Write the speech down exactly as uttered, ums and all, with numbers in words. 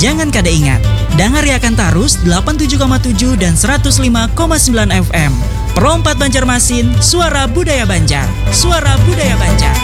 Jangan kada ingat, dangariakan tarus delapan puluh tujuh koma tujuh dan seratus lima koma sembilan F M. Perompat Banjarmasin, suara budaya Banjar. Suara budaya Banjar.